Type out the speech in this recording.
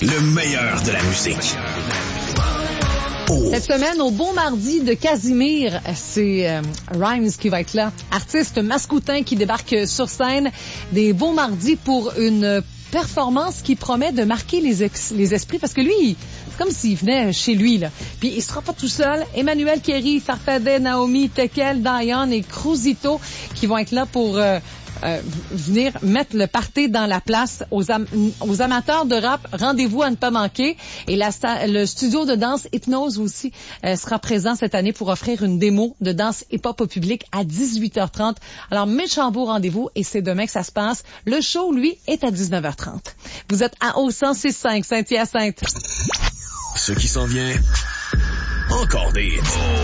Le meilleur de la musique. Cette semaine, au Beau Mardi de Casimir, c'est Rhymes qui va être là. Artiste mascoutin qui débarque sur scène des Beaux Mardis pour une performance qui promet de marquer les esprits parce que lui, c'est comme s'il venait chez lui, là. Puis il sera pas tout seul. Emmanuel Kerry, Farfadet, Naomi, Tekel, Diane et Cruzito qui vont être là pour venir mettre le party dans la place aux amateurs de rap. Rendez-vous à ne pas manquer. Et le studio de danse Hypnose aussi sera présent cette année pour offrir une démo de danse hip-hop au public à 18h30. Alors, méchant beau rendez-vous et c'est demain que ça se passe. Le show, lui, est à 19h30. Vous êtes à au 106.5 Saint-Hyacinthe. Ce qui s'en vient, encore des hits.